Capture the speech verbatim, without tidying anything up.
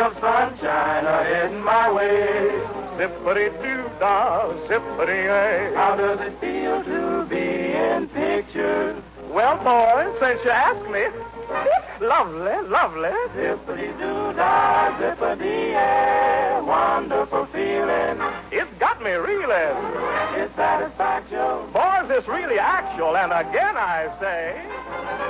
of sunshine are heading my way. Zippity-doo-dah, zippity-ay. How does it feel to be in pictures? Well, boys, since you asked me, lovely, lovely. Zippity-doo-dah, zippity-ay. Wonderful feeling. It's got me reeling. It's satisfaction. Boys, it's really actual, and again I say...